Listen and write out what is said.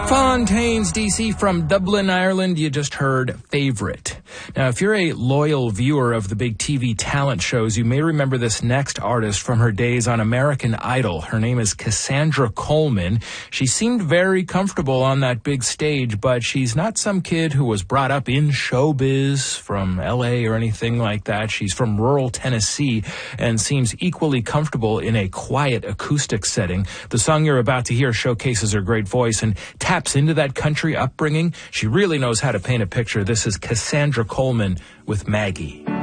Fontaines, D.C. from Dublin, Ireland. You just heard Favorite. Now, if you're a loyal viewer of the big TV talent shows, you may remember this next artist from her days on American Idol. Her name is Cassandra Coleman. She seemed very comfortable on that big stage, but she's not some kid who was brought up in showbiz from L.A. or anything like that. She's from rural Tennessee and seems equally comfortable in a quiet acoustic setting. The song you're about to hear showcases her great voice and taps into that country upbringing. She really knows how to paint a picture. This is Cassandra Coleman with Maggie.